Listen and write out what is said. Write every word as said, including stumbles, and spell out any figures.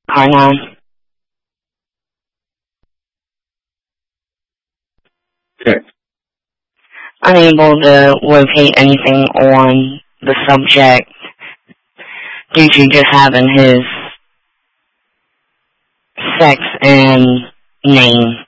Carnine. Check. Unable to locate anything on the subject due to just having his sex and name.